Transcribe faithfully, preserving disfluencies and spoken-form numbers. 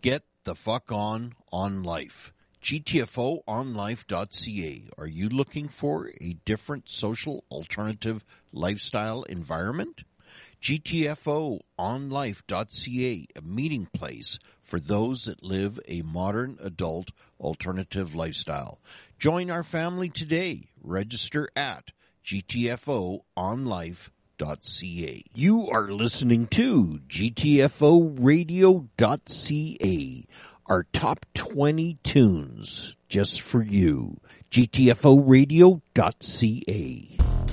Get the fuck on on life. G T F O on life dot C A. Are you looking for a different social alternative lifestyle environment? G T F O on life dot C A, a meeting place for those that live a modern adult alternative lifestyle. Join our family today. Register at G T F O on life dot C A. You are listening to G T F O radio dot C A, our top twenty tunes just for you. G T F O radio dot C A.